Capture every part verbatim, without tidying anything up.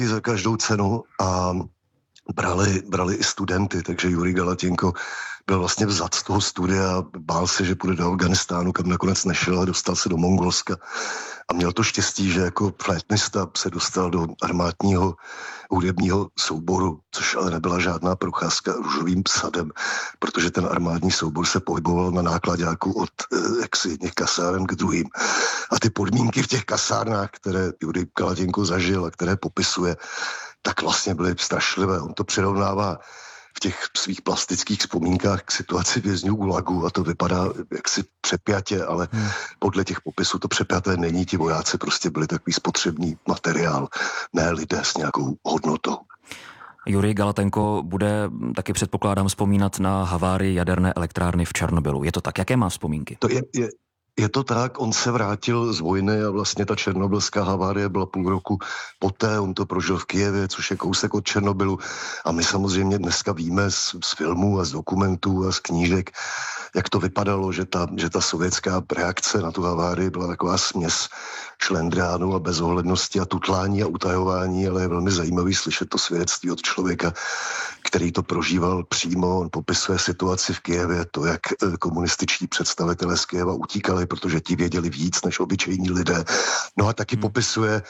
za každou cenu a brali, brali i studenty, takže Jurij Galatěnko byl vlastně vzat z toho studia, bál se, že půjde do Afganistánu, kam nakonec nešel a dostal se do Mongolska. A měl to štěstí, že jako flétnista se dostal do armádního hudebního souboru, což ale nebyla žádná procházka růžovým sadem, protože ten armádní soubor se pohyboval na náklaďáku od eh, jaksi jedných kasáren k druhým. A ty podmínky v těch kasárnách, které Jurij Galatěnko zažil a které popisuje, tak vlastně byly strašlivé. On to přirovnává v těch svých plastických vzpomínkách k situaci vězňů Gulagu a to vypadá jaksi přepjatě, ale hmm. podle těch popisů to přepjaté není. Ti vojáci prostě byli takový spotřebný materiál, ne lidé s nějakou hodnotou. Jurij Galatěnko bude taky, předpokládám, vzpomínat na havárii jaderné elektrárny v Černobylu. Je to tak? Jaké má vzpomínky? To je, je, je to tak, on se vrátil z vojny a vlastně ta černobylská havárie byla půl roku poté, on to prožil v Kyjevě, což je kousek od Černobylu a my samozřejmě dneska víme z, z filmů a z dokumentů a z knížek, jak to vypadalo, že ta, že ta sovětská reakce na tu havárii byla taková směs šlendriánu a bezohlednosti a tutlání a utajování, ale je velmi zajímavý slyšet to svědectví od člověka, který to prožíval přímo. On popisuje situaci v Kyjevě, to, jak komunističtí představitelé z Kyjeva utíkali, protože ti věděli víc než obyčejní lidé. No a taky popisuje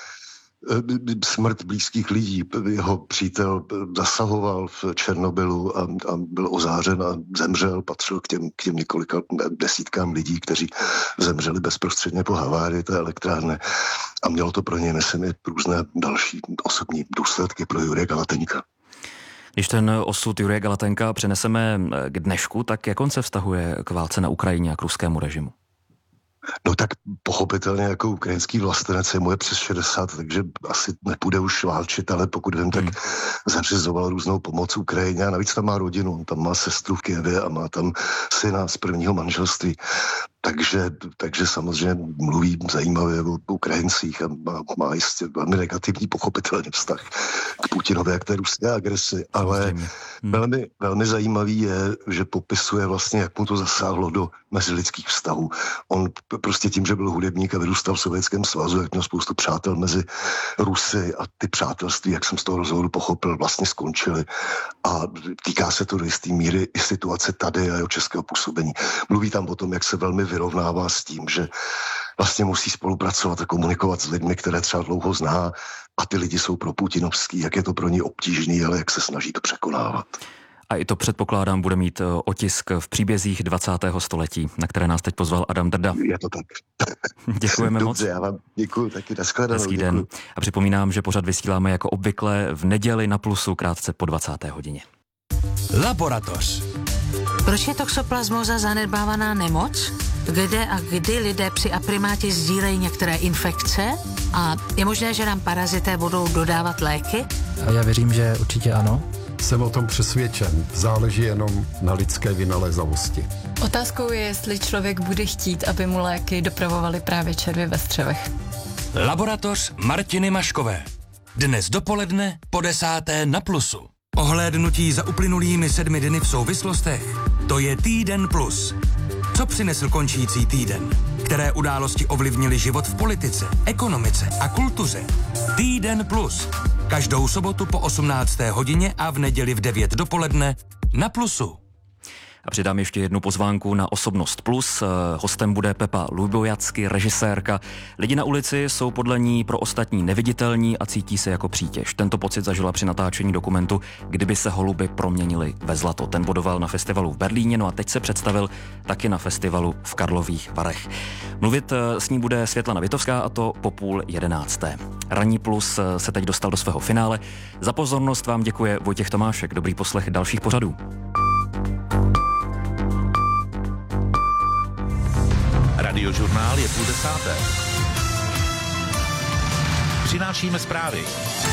smrt blízkých lidí. Jeho přítel zasahoval v Černobylu a, a byl ozářen a zemřel, patřil k těm, k těm několika desítkám lidí, kteří zemřeli bezprostředně po havárii té elektrárny. A mělo to pro ně, myslím, i různé další osobní důsledky pro Jurije Galatěnka. Když ten osud Jurije Galatěnka přeneseme k dnešku, tak jak on se vztahuje k válce na Ukrajině a k ruskému režimu? No tak pochopitelně jako ukrajinský vlastenec je mu je přes šedesát, takže asi nepůjde už válčit, ale pokud vím, tak hmm. zařizoval různou pomoc Ukrajině a navíc tam má rodinu, on tam má sestru v Kyjevě a má tam syna z prvního manželství. Takže, takže samozřejmě mluví zajímavě o Ukrajincích a má, má jistě velmi negativní pochopitelně vztah k Putinovi a k té ruské agresi, ale hmm. velmi, velmi zajímavý je, že popisuje vlastně, jak mu to zasáhlo do mezilidských vztahů. On prostě tím, že byl hudebník a vyrůstal v Sovětském svazu, jak měl spoustu přátel mezi Rusy a ty přátelství, jak jsem z toho rozhovoru pochopil, vlastně skončily. A týká se to do jisté míry i situace tady a jeho českého působení. Mluví tam o tom, jak se velmi vyrovnává s tím, že vlastně musí spolupracovat a komunikovat s lidmi, které třeba dlouho zná a ty lidi jsou pro putinovský, jak je to pro ně obtížný, ale jak se snaží to překonávat. A i to, předpokládám, bude mít otisk v příbězích dvacátého století, na které nás teď pozval Adam Drda. Je to tak. Děkujeme Dobře, moc. já vám děkuji, taky nashledanou. Hezký den. A připomínám, že pořad vysíláme jako obvykle v neděli na Plusu krátce po dvacáté hodině. Laboratoř. Proč je toxoplasmóza zanedbávaná nemoc? Kde a kdy lidé při aprimáti sdílejí některé infekce? A je možné, že nám parazité budou dodávat léky? A já věřím, že určitě ano. Jsem o tom přesvědčen. Záleží jenom na lidské vynalézavosti. Otázkou je, jestli člověk bude chtít, aby mu léky dopravovaly právě červy ve střevech. Laboratoř Martiny Maškové. Dnes dopoledne po desáté na Plusu. Ohlédnutí za uplynulými sedmi dny v souvislostech. To je Týden plus. Co přinesl končící týden? Které události ovlivnily život v politice, ekonomice a kultuře? Týden plus. Každou sobotu po osmnácté hodině a v neděli v devět dopoledne na Plusu. A přidám ještě jednu pozvánku na Osobnost Plus. Hostem bude Pepa Lubojacky, režisérka. Lidi na ulici jsou podle ní pro ostatní neviditelní a cítí se jako přítěž. Tento pocit zažila při natáčení dokumentu Kdyby se holuby proměnily ve zlato. Ten bodoval na festivalu v Berlíně, no a teď se představil taky na festivalu v Karlových Varech. Mluvit s ní bude Světlana Vitovská, a to po půl jedenácté. Ranní Plus se teď dostal do svého finále. Za pozornost vám děkuje Vojtěch Tomášek. Dobrý poslech dalších pořadů. Radiožurnál je půl desáté. Přinášíme zprávy.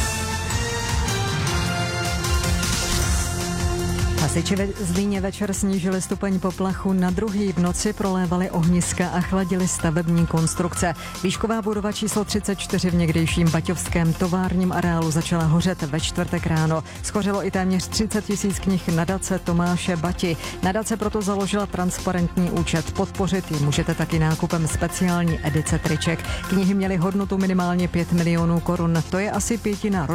Hasiči ve Zlíně večer snížili stupeň poplachu na druhý, v noci prolévali ohniska a chladili stavební konstrukce. Výšková budova číslo třicet čtyři v někdejším baťovském továrním areálu začala hořet ve čtvrtek ráno. Schořelo i téměř třicet tisíc knih nadace Tomáše Bati. Nadace proto založila transparentní účet. Podpořit ji můžete taky nákupem speciální edice triček. Knihy měly hodnotu minimálně pět milionů korun. To je asi pětina